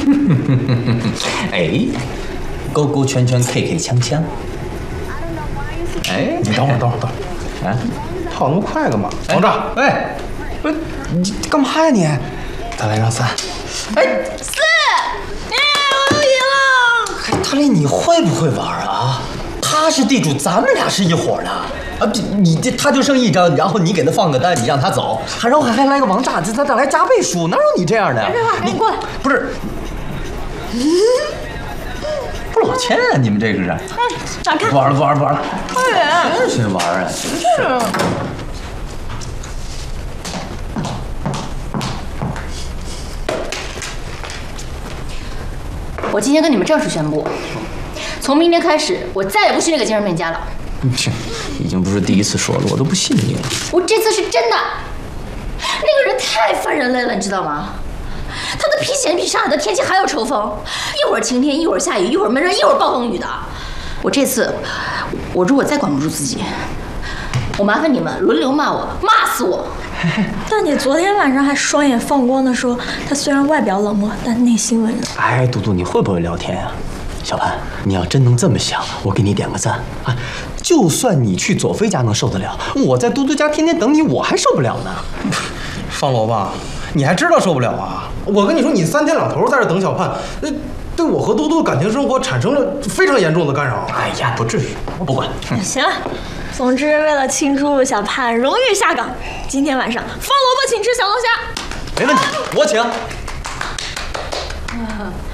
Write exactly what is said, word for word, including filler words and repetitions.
哎，勾勾圈圈，K K 锵锵。哎， 你等会儿，等会儿，等会儿。啊，跑那么快干嘛？王炸！哎，不是你干嘛呀你？再来张三。哎， 四。哎，我又赢了。 大力，你会不会玩啊？他是地主，咱们俩是一伙的。啊，你这他就剩一张，然后你给他放个单，你让他走，还然后还来个王炸，这咱咱来加倍数，哪有你这样的？ 别废话，赶紧过来。 不是，不老欠啊！你们这个是？ 嗯，展开。 不玩了，不玩了，不玩了。 快点！ 这谁玩啊？真是。 我今天跟你们正式宣布，从明天开始，我再也不去那个精神病家了。 这已经不是第一次说了，我都不信你了。 我这次是真的，那个人太烦人类了，你知道吗？他的脾气比上海的天气还要抽风，一会儿晴天，一会儿下雨，一会儿闷热，一会儿暴风雨的。我这次，我如果再管不住自己，我麻烦你们轮流骂我，骂死我。 但你昨天晚上还双眼放光的说，他虽然外表冷漠，但内心温柔。 哎，嘟嘟，你会不会聊天呀？小潘，你要真能这么想，我给你点个赞啊！就算你去左飞家能受得了，我在嘟嘟家天天等你，我还受不了呢。 方罗吧，你还知道受不了啊？我跟你说，你三天两头在这等小盼，那对我和嘟嘟的感情生活产生了非常严重的干扰。 哎呀，不至于，我不管。 行了，总之为了庆祝小盼荣誉下岗，今天晚上方萝卜请吃小龙虾。 没问题，我请。 啊